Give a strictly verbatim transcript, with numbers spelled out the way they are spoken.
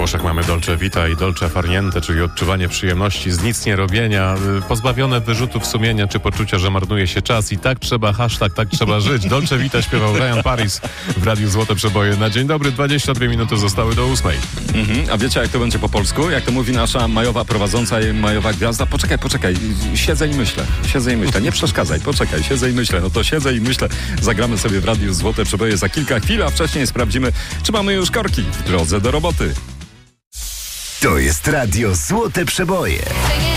uszach mamy Dolce Vita i Dolce Farniente, czyli odczuwanie przyjemności z nic nie robienia, pozbawione wyrzutów sumienia czy poczucia, że marnuje się czas. I tak trzeba, hashtag, tak trzeba żyć. Dolce Vita śpiewał Ryan Paris w Radiu Złote Przeboje. Na dzień dobry, dwadzieścia dwie minuty zostały do ósmej. Mhm. A wiecie, jak to będzie po polsku? Jak to mówi nasza majowa prowadząca i majowa gwiazda? Poczekaj, poczekaj, siedzę i myślę. Siedzę i myślę. Nie przeszkadzaj, poczekaj, siedzę i myślę. No to siedzę i myślę. Zagramy sobie w Radiu Złote Przeboje za kilka chwil, a wcześniej sprawdzimy, czy mamy już korki w drodze do roboty. To jest Radio Złote Przeboje.